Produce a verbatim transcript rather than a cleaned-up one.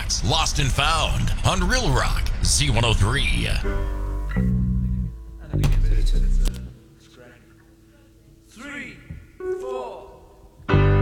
Lost and Found on Real Rock Z one oh three.